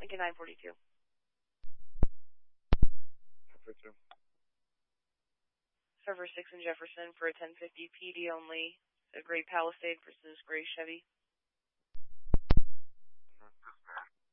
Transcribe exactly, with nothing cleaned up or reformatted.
Lincoln nine forty-two. forty-two. Server six in Jefferson for a ten fifty P D only. A gray Palisade versus gray Chevy. Dispatch.